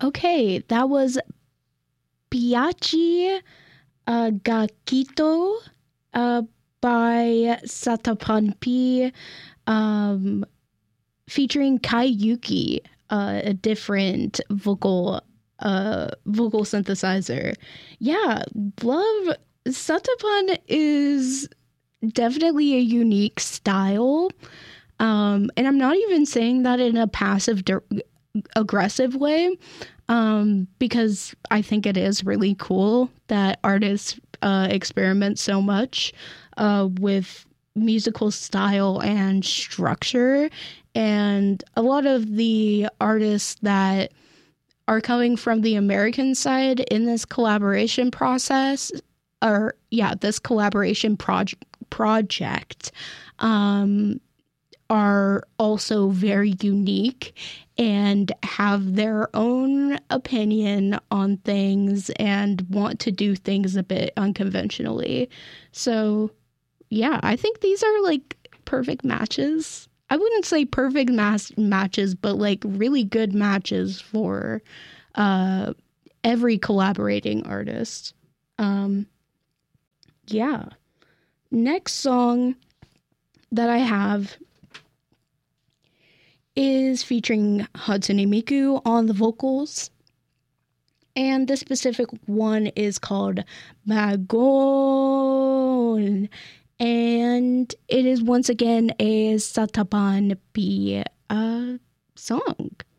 Okay, that was Piachi Gakito uh, by Satapanpi, um, featuring Kai Yuki, a different vocal synthesizer. Yeah, love Satapan is definitely a unique style. And I'm not even saying that in a aggressive way, because I think it is really cool that artists experiment so much with musical style and structure. And a lot of the artists that are coming from the American side in this collaboration process, or yeah, this project, um, are also very unique and have their own opinion on things and want to do things a bit unconventionally. So, yeah, I think these are like perfect matches. I wouldn't say perfect matches, but like really good matches for uh, every collaborating artist. Um, yeah. Next song that I have is featuring Hatsune Miku on the vocals. And the specific one is called Magon. And it is once again a Satapan B song.